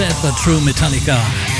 Sad But True, Metallica.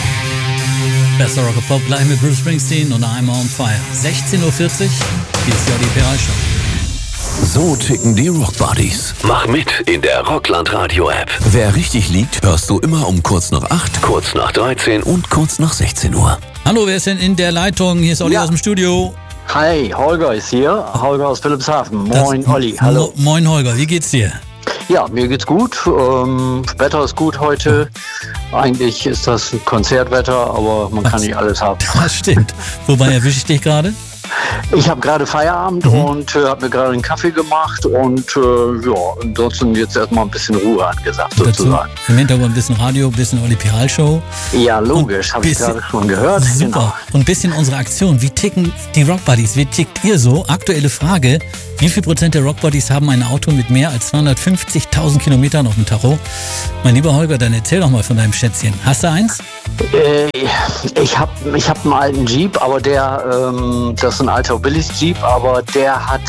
Bester Rock and Pop, gleich mit Bruce Springsteen und I'm on Fire. 16.40 Uhr, hier ist die Olli P. Show. So ticken die Rockbuddies. Mach mit in der Rockland Radio App. Wer richtig liegt, hörst du immer um kurz nach 8, kurz nach 13 und kurz nach 16 Uhr. Hallo, wer ist denn in der Leitung? Hier ist Olli aus dem Studio. Hi, Holger ist hier. Holger aus Wilhelmshaven. Moin, Olli. Hallo. Moin, Holger. Wie geht's dir? Ja, mir geht's gut. Wetter ist gut heute. Eigentlich ist das ein Konzertwetter, aber man kann nicht alles haben. Das stimmt. Wobei erwische ich dich gerade? Ich habe gerade Feierabend und habe mir gerade einen Kaffee gemacht und ansonsten jetzt erstmal ein bisschen Ruhe angesagt sozusagen. Im Hintergrund ein bisschen Radio, ein bisschen Olli P. Show. Ja, logisch, habe ich gerade schon gehört. Super. Genau. Und ein bisschen unsere Aktion. Wie ticken die Rockbuddies? Wie tickt ihr so? Aktuelle Frage. Wie viel Prozent der Rockbuddies haben ein Auto mit mehr als 250.000 Kilometern auf dem Tacho? Mein lieber Holger, dann erzähl doch mal von deinem Schätzchen. Hast du eins? Ich hab einen alten Jeep, aber das ist ein alter Billis Jeep, aber der hat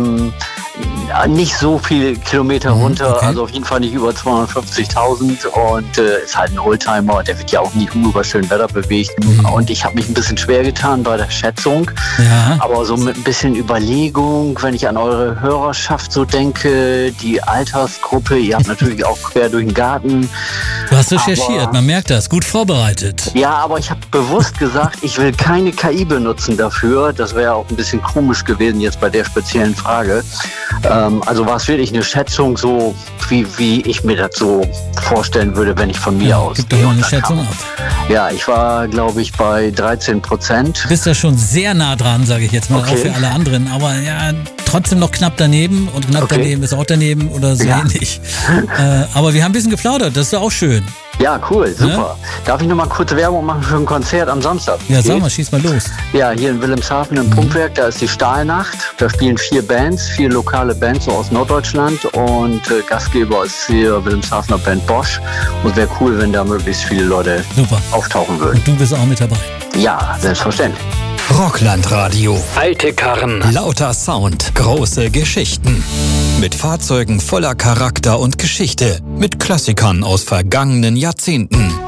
nicht so viele Kilometer runter, okay. Also auf jeden Fall nicht über 250.000 und ist halt ein Oldtimer, der wird ja auch nicht über schön Wetter bewegt und ich habe mich ein bisschen schwer getan bei der Schätzung, aber so mit ein bisschen Überlegung, wenn ich an eure Hörerschaft so denke, die Altersgruppe, ihr habt natürlich auch quer durch den Garten. Du hast recherchiert, man merkt das, gut vorbereitet. Ja, aber ich habe bewusst gesagt, ich will keine KI benutzen dafür, das wäre auch ein bisschen komisch gewesen jetzt bei der speziellen Frage. Also war es wirklich eine Schätzung, so wie ich mir das so vorstellen würde, wenn ich von mir aus. Gib doch mal eine Schätzung ab. Ja, ich war, glaube ich, bei 13%. Du bist ja schon sehr nah dran, sage ich jetzt mal, auch für alle anderen. Aber ja, trotzdem noch knapp daneben und knapp daneben ist auch daneben oder so ähnlich. Aber wir haben ein bisschen geplaudert, das ist auch schön. Ja, cool, super. Darf ich noch mal kurz Werbung machen für ein Konzert am Samstag? Ja, sag mal, schieß mal los. Ja, hier in Wilhelmshaven im Pumpwerk, da ist die Stahlnacht. Da spielen 4 lokale Bands so aus Norddeutschland und Gastgeber ist hier Wilhelmshavener Band Bosch. Und wäre cool, wenn da möglichst viele Leute auftauchen würden. Und du bist auch mit dabei? Ja, selbstverständlich. Rockland Radio. Alte Karren, lauter Sound, große Geschichten. Mit Fahrzeugen voller Charakter und Geschichte. Mit Klassikern aus vergangenen Jahrzehnten.